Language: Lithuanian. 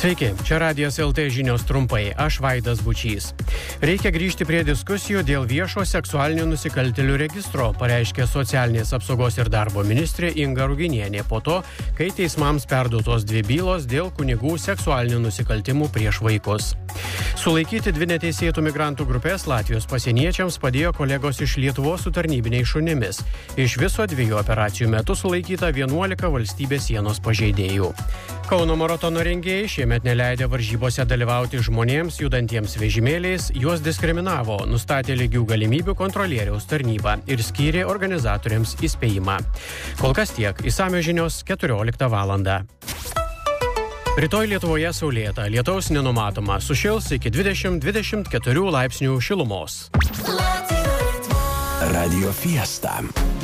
Sveiki, čia Radijas LT žinios trumpai, aš Vaidas Bučys. Reikia grįžti prie diskusijų dėl viešo seksualinių nusikaltėlių registro, pareiškė socialinės apsaugos ir darbo ministrė Inga Ruginienė po to, kai teismams perduotos 2 bylos dėl kunigų seksualinių nusikaltimų prieš vaikus. Sulaikyti 2 neteisėtų migrantų grupės Latvijos pasieniečiams padėjo kolegos iš Lietuvos su tarnybiniais šunimis. Iš viso 2 operacijų metu sulaikyta 11 valstybės sienos pažeidėjų. Kauno maratono rengėjai šiemet neleidę varžybose dalyvauti žmonėms judantiems vežimėliais, juos diskriminavo, nustatė lygių galimybių kontrolieriaus tarnybą ir skyrė organizatoriams įspėjimą. Kol kas tiek, išsamios žinios 14 valandą. Rytoj Lietuvoje saulėta, lietaus nenumatoma, sušils iki 20-24 laipsnių šilumos. Radio Fiesta.